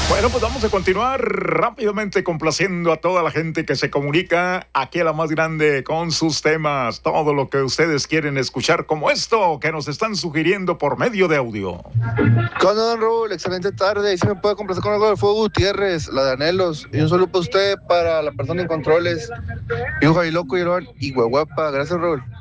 Bueno, pues vamos a continuar rápidamente complaciendo a toda la gente que se comunica aquí a la más grande con sus temas, todo lo que ustedes quieren escuchar, como esto que nos están sugiriendo por medio de audio. ¿Qué onda, don Raúl? Excelente tarde. ¿Y si me puede complacer con algo del Fuego Gutiérrez, la de Anhelos? Y un saludo para usted, para la persona en controles, y un Javi Loco y Huehuepa. Gracias, Raúl.